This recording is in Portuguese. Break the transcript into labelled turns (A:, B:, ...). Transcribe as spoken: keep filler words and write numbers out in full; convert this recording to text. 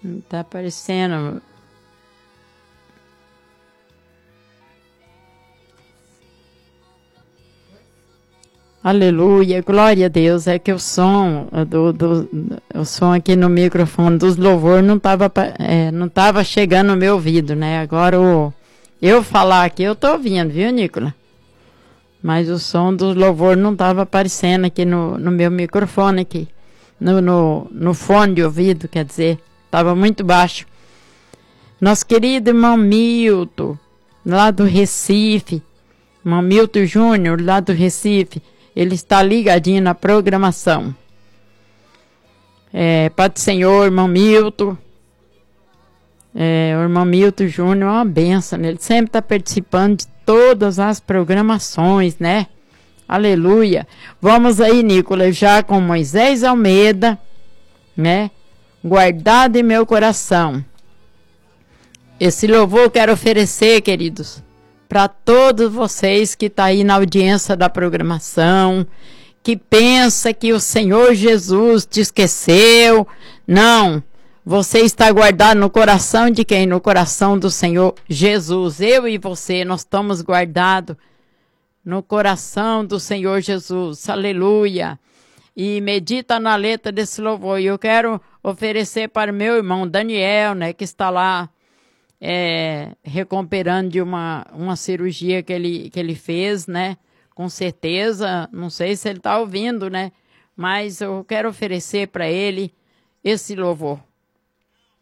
A: Não tá aparecendo. Aleluia, glória a Deus. É que o som do, do, o som aqui no microfone dos louvores não estava é, não tava chegando no meu ouvido, né? Agora o, eu falar aqui eu tô ouvindo, viu, Nicola? Mas o som dos louvores não estava aparecendo aqui no, no meu microfone aqui. No, no, no fone de ouvido, quer dizer. Estava muito baixo. Nosso querido irmão Milton, lá do Recife. Irmão Milton Júnior, lá do Recife. Ele está ligadinho na programação. É, Pai do Senhor, irmão Milton. É, o irmão Milton Júnior é uma benção, né? Ele sempre está participando de todas as programações, né? Aleluia. Vamos aí, Nicolas, já com Moisés Almeida, né? Guardado em meu coração. Esse louvor eu quero oferecer, queridos, para todos vocês que estão aí na audiência da programação, que pensa que o Senhor Jesus te esqueceu. Não, você está guardado no coração de quem? No coração do Senhor Jesus. Eu e você, nós estamos guardados no coração do Senhor Jesus. Aleluia. E medita na letra desse louvor. E eu quero oferecer para o meu irmão Daniel, né, que está lá É, recuperando de uma, uma cirurgia que ele, que ele fez, né? Com certeza, não sei se ele está ouvindo, né? Mas eu quero oferecer para ele esse louvor.